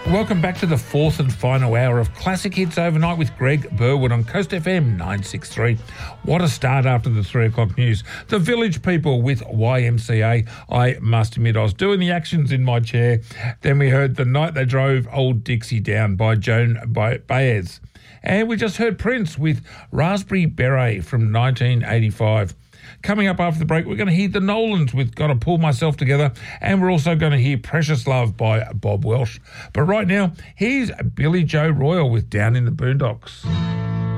Welcome back to the fourth and final hour of Classic Hits Overnight with Greg Burwood on Coast FM 963. What a start after the 3 o'clock news. The Village People with YMCA. I must admit, I was doing the actions in my chair. Then we heard The Night They Drove Old Dixie Down by Joan Baez. And we just heard Prince with Raspberry Beret from 1985. Coming up after the break, we're going to hear the Nolans with Gotta Pull Myself Together, and we're also going to hear Precious Love by Bob Welsh. But right now, here's Billy Joe Royal with Down in the Boondocks.